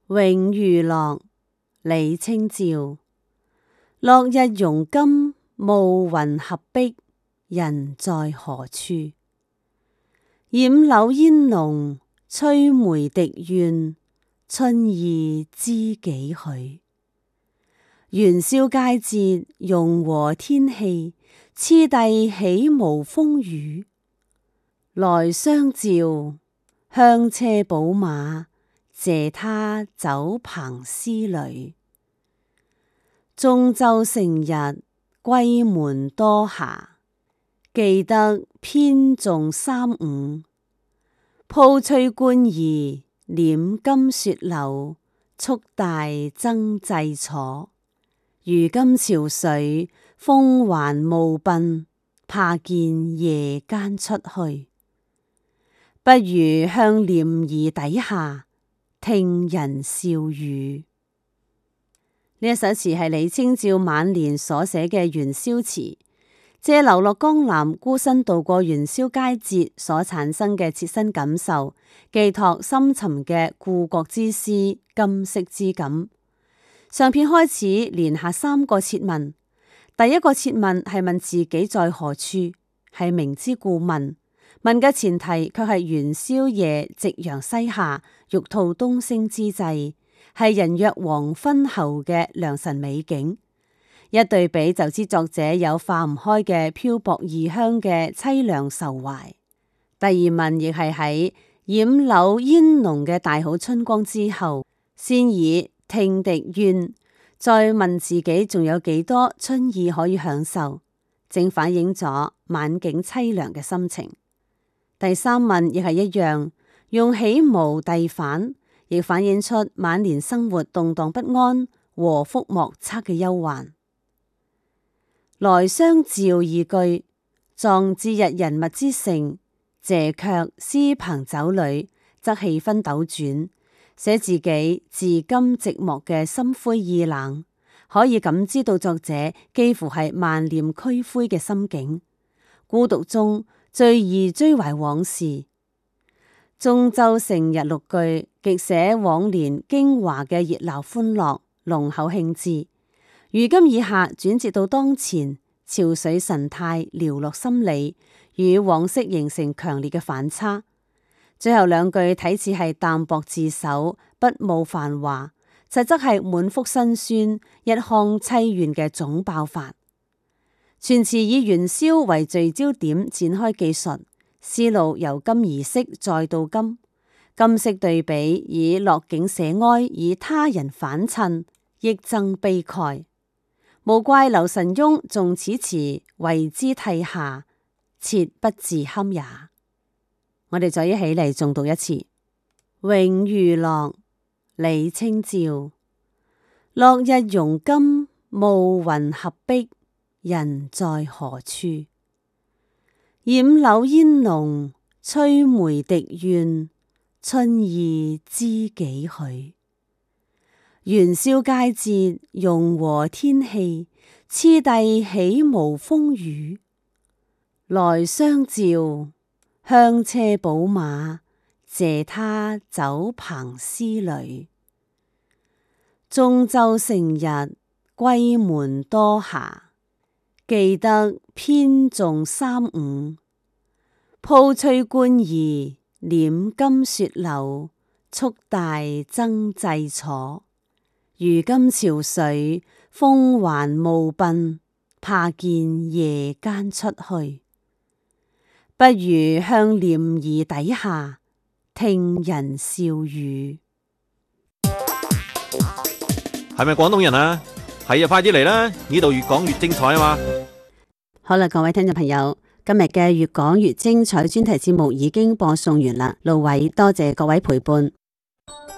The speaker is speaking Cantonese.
永遇樂，李清照。落日融金，暮雲合璧，人在何處？染柳煙濃，吹梅笛怨，春意知幾許？元宵佳節，容和天氣，次第豈無風雨？來相召，香車寶馬，謝他酒棚詩侶。中州成日，歸門多暇，記得編誦三五。鋪翠冠儀，斂金雪柳，束帶爭際楚。如今潮水，風還暮奔，怕見夜間出去。不如向鐮兒底下，聽人笑語。呢一首詞係李清照晚年所寫嘅元宵詞，借流落江南、孤身度過元宵佳節所產生嘅切身感受，寄託深沉嘅故國之思、今昔之感。上片開始連下三個設問，第一個設問係問自己在何處，係明知故問，問嘅前提卻係元宵夜夕陽西下、玉兔東升之際，係人約黃昏後嘅良辰美景。一對比就知作者有化唔開嘅漂泊異鄉嘅淒涼愁懷。第二問亦係喺染柳煙濃嘅大好春光之後，先以聽笛怨，再問自己仲有幾多春意可以享受，正反映咗晚景淒涼嘅心情。第三問亦係一樣，用起無遞返，亦反映出晚年生活動盪不安、禍福莫測嘅憂患。來相召二句，撞至日人物之盛，謝卻詩棚酒裏，則氣氛陡轉，寫自己自今寂寞嘅心灰意冷，可以感知到作者幾乎係萬念俱灰嘅心境。孤獨中最易追懷往事。中州成日六句，極寫往年京華嘅熱鬧歡樂、濃厚興致。如今以下轉折到當前，潮水神態寥落心理，與往昔形成強烈嘅反差。最後兩句睇似係淡薄自守，不慕繁華，實則係滿腹辛酸、一腔淒怨嘅總爆發。全詞以元宵為聚焦點展開記述，思路由今而昔再到今，今昔對比以落景寫哀，以他人反襯，益增悲慨。無怪劉神翁誦此詞為之涕下，切不自堪也。我哋再一起嚟誦讀一次。永遇樂，李清照。落日融金，暮雲合璧，人在何處？染柳煙濃，吹梅笛怨，春意知幾許？元宵佳節，容和天氣，次第豈無風雨？來相召，香車寶馬，謝他酒棚詩侶。中州成日，歸門多暇，記得編誦三五。鋪翠冠儀，斂金雪柳，束帶爭際楚。如今潮水，風還暮奔，怕見夜間出去。不如向鐮兒底下，聽人笑語。 係咪廣東人啊？係啊，快啲嚟啦！呢度越講越精彩啊嘛！ 好啦，各位聽眾朋友，今日嘅越講越精彩專題節目已經播送完啦。盧偉多謝各位陪伴。